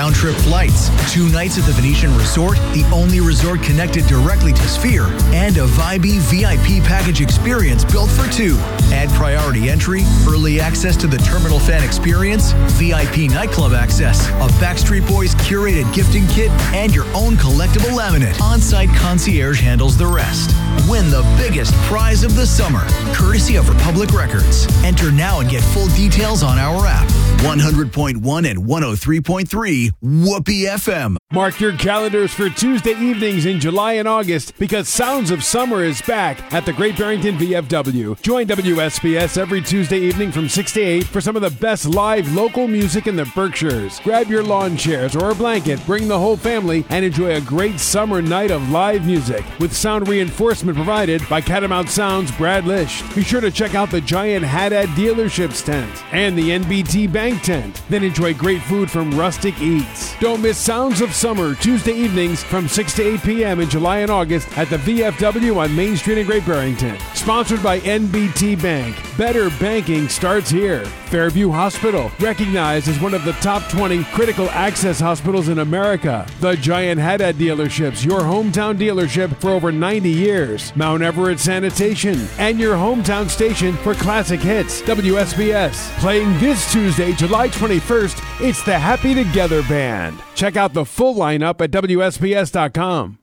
round-trip flights, 2 nights at the Venetian Resort, the only resort connected directly to Sphere, and a vibey VIP package experience built for 2. Add priority entry, early access to the Terminal Fan experience, VIP nightclub access, a Backstreet Boys curated gifting kit, and your own collectible laminate. On-site concierge handles the rest. Win the biggest prize of the summer, courtesy of Republic Records. Enter now and get full details on our app. 100.1 and 103.3 Whoopee FM. Mark your calendars for Tuesday evenings in July and August because Sounds of Summer is back at the Great Barrington VFW. Join WSBS every Tuesday evening from 6 to 8 for some of the best live local music in the Berkshires. Grab your lawn chairs or a blanket, bring the whole family, and enjoy a great summer night of live music with sound reinforcement provided by Catamount Sound's Brad Lish. Be sure to check out the Giant Haddad Dealerships tent and the NBT Bank tent. Then enjoy great food from Rustic Eats. Don't miss Sounds of Summer Tuesday evenings from 6 to 8 p.m. in July and August at the VFW on Main Street in Great Barrington. Sponsored by NBT Bank. Better banking starts here. Fairview Hospital, recognized as one of the top 20 critical access hospitals in America. The Giant Haddad Dealerships, your hometown dealership for over 90 years. Mount Everett Sanitation, and your hometown station for classic hits. WSBS. Playing this Tuesday, July 21st, it's the Happy Together Band. Check out the full lineup at WSBS.com.